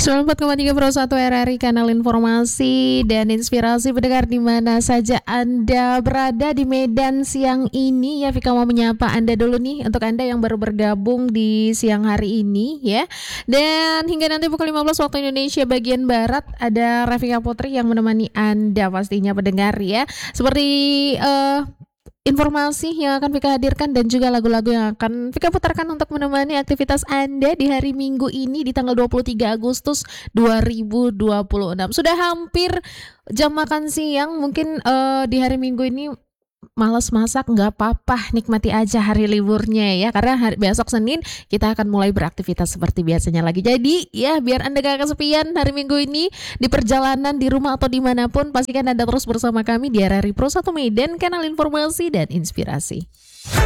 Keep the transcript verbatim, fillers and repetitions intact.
sembilan puluh empat koma tiga Pro satu R R I, kanal informasi dan inspirasi pendengar di mana saja Anda berada di Medan siang ini. Ya, Vika mau menyapa Anda dulu nih untuk Anda yang baru bergabung di siang hari ini ya. Dan hingga nanti pukul lima belas waktu Indonesia bagian Barat ada Rafika Putri yang menemani Anda pastinya pendengar ya. Seperti uh, informasi yang akan Vika hadirkan dan juga lagu-lagu yang akan Vika putarkan untuk menemani aktivitas Anda di hari Minggu ini di tanggal dua puluh tiga Agustus dua ribu dua puluh enam. Sudah hampir jam makan siang, mungkin uh, di hari Minggu ini malas masak, nggak apa-apa, nikmati aja hari liburnya ya, karena hari, besok Senin kita akan mulai beraktivitas seperti biasanya lagi. Jadi ya biar Anda gak kesepian hari Minggu ini di perjalanan, di rumah atau dimanapun, pastikan Anda terus bersama kami di R R I Pro satu Medan, kanal informasi dan inspirasi.